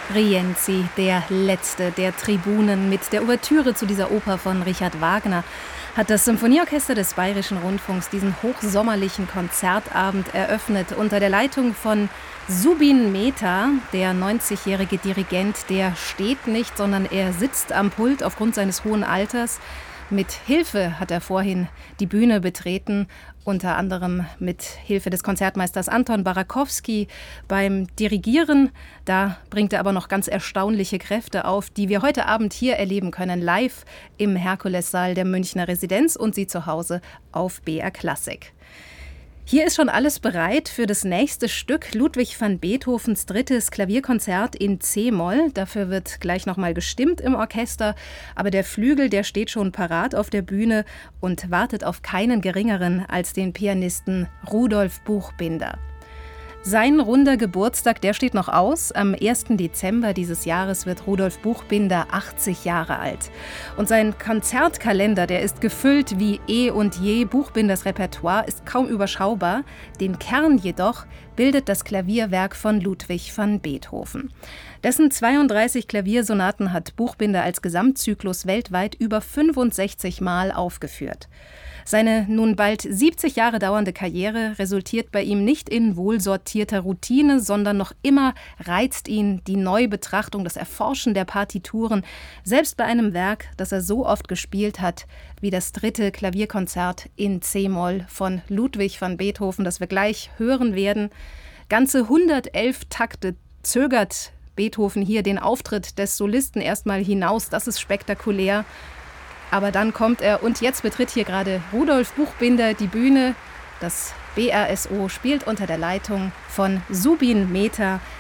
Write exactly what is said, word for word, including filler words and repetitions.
Rienzi, der letzte der Tribunen, mit der Ouvertüre zu dieser Oper von Richard Wagner hat das Symphonieorchester des Bayerischen Rundfunks diesen hochsommerlichen Konzertabend eröffnet unter der Leitung von Zubin Mehta. Der neunzigjährige Dirigent, der steht nicht, sondern er sitzt am Pult aufgrund seines hohen Alters. Mit Hilfe hat er vorhin die Bühne betreten, unter anderem mit Hilfe des Konzertmeisters Anton Barakowski beim Dirigieren. Da bringt er aber noch ganz erstaunliche Kräfte auf, die wir heute Abend hier erleben können, live im Herkulessaal der Münchner Residenz und Sie zu Hause auf B R Klassik. Hier ist schon alles bereit für das nächste Stück, Ludwig van Beethovens drittes Klavierkonzert in C-Moll. Dafür wird gleich nochmal gestimmt im Orchester, aber der Flügel, der steht schon parat auf der Bühne und wartet auf keinen geringeren als den Pianisten Rudolf Buchbinder. Sein runder Geburtstag, der steht noch aus. Am ersten Dezember dieses Jahres wird Rudolf Buchbinder achtzig Jahre alt. Und sein Konzertkalender, der ist gefüllt wie eh und je. Buchbinders Repertoire ist kaum überschaubar. Den Kern jedoch bildet das Klavierwerk von Ludwig van Beethoven. Dessen zweiunddreißig Klaviersonaten hat Buchbinder als Gesamtzyklus weltweit über fünfundsechzig Mal aufgeführt. Seine nun bald siebzig Jahre dauernde Karriere resultiert bei ihm nicht in wohlsortierter Routine, sondern noch immer reizt ihn die Neubetrachtung, das Erforschen der Partituren, selbst bei einem Werk, das er so oft gespielt hat, wie das dritte Klavierkonzert in C-Moll von Ludwig van Beethoven, das wir gleich hören werden. Ganze hundertelf Takte zögert Beethoven hier den Auftritt des Solisten erstmal hinaus, das ist spektakulär. Aber dann kommt er und jetzt betritt hier gerade Rudolf Buchbinder die Bühne. Das B R S O spielt unter der Leitung von Zubin Mehta